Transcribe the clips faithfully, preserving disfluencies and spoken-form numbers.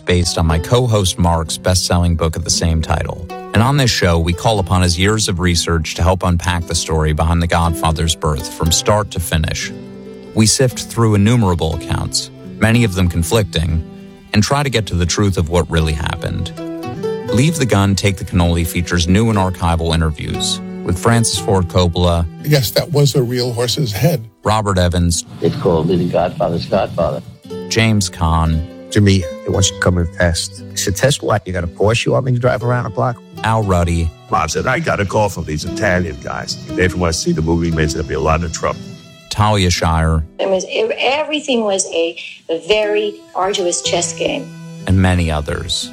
based on my co-host Mark's best-selling book of the same title. And on this show, we call upon his years of research to help unpack the story behind The Godfather's birth from start to finish. We sift through innumerable accounts, many of them conflicting, and try to get to the truth of what really happened. Leave the Gun, Take the Cannoli features new and archival interviews with Francis Ford Coppola. Yes, that was a real horse's head. Robert Evans. They called me the Godfather's Godfather. James Caan. To me, they want you to come and test. I said, test what? You got a Porsche you want me to drive around the block? Al Ruddy. Mom said, I got a call from these Italian guys. They from want to see the movie, means there'll be a lot of trouble. Talia Shire. It was, everything was a, a very arduous chess game. And many others.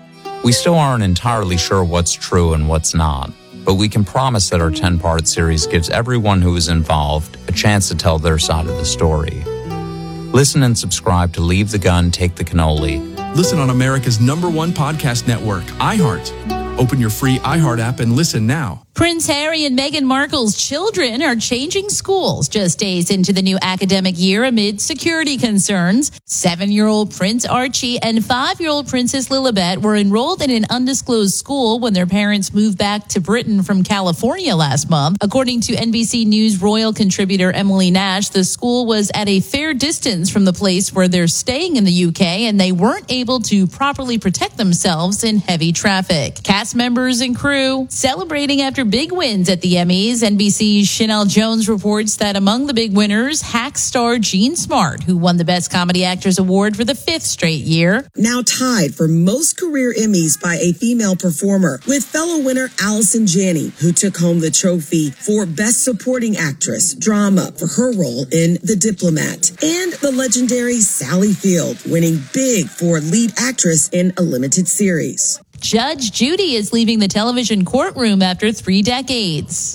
We still aren't entirely sure what's true and what's not, but we can promise that our ten-part series gives everyone who is involved a chance to tell their side of the story. Listen and subscribe to Leave the Gun, Take the Cannoli. Listen on America's number one podcast network, iHeart. Open your free iHeart app and listen now. Prince Harry and Meghan Markle's children are changing schools just days into the new academic year amid security concerns. Seven-year-old Prince Archie and five-year-old Princess Lilibet were enrolled in an undisclosed school when their parents moved back to Britain from California last month. According to N B C News royal contributor Emily Nash, the school was at a fair distance from the place where they're staying in the U K, and they weren't able to properly protect themselves in heavy traffic. Cast members and crew celebrating after big wins at the Emmys. N B C's Chanel Jones reports that among the big winners, Hack star Jean Smart, who won the Best Comedy Actress Award for the fifth straight year. Now tied for most career Emmys by a female performer, with fellow winner Allison Janney, who took home the trophy for Best Supporting Actress Drama for her role in The Diplomat, and the legendary Sally Field winning big for lead actress in a limited series. Judge Judy is leaving the television courtroom after three decades.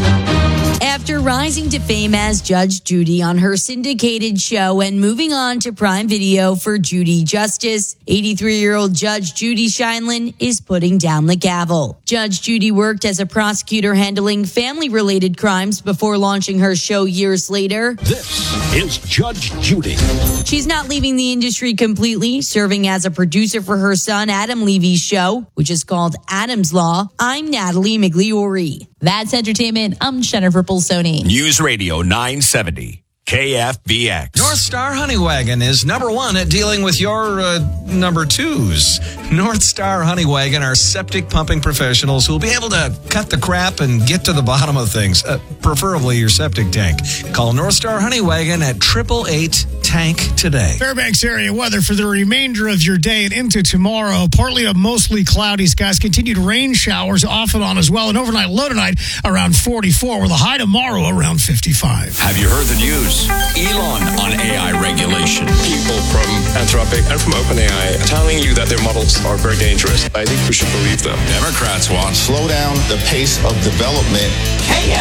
After rising to fame as Judge Judy on her syndicated show and moving on to Prime Video for Judy Justice, eighty-three-year-old Judge Judy Scheindlin is putting down the gavel. Judge Judy worked as a prosecutor handling family-related crimes before launching her show years later. This is Judge Judy. She's not leaving the industry completely, serving as a producer for her son Adam Levy's show, which is called Adam's Law. I'm Natalie Migliori. That's entertainment. I'm Jennifer Pulsoni. News Radio nine seventy. K F B X. North Star Honeywagon is number one at dealing with your uh, number twos. North Star Honeywagon are septic pumping professionals who will be able to cut the crap and get to the bottom of things, uh, preferably your septic tank. Call North Star Honeywagon at eight eight eight tank today. Fairbanks area weather for the remainder of your day and into tomorrow. Partly to mostly cloudy skies. Continued rain showers off and on as well. And overnight low tonight around forty-four, with a high tomorrow around fifty-five. Have you heard the news? Elon on A I regulation. People from Anthropic and from OpenAI telling you that their models are very dangerous. I think we should believe them. Democrats want slow down the pace of development. K